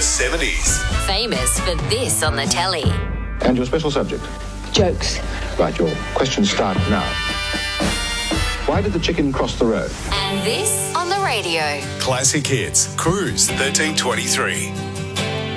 70s. Famous for this on the telly. And your special subject? Jokes. Right, your questions start now. Why did the chicken cross the road? And this on the radio. Classic Hits, Cruise 1323.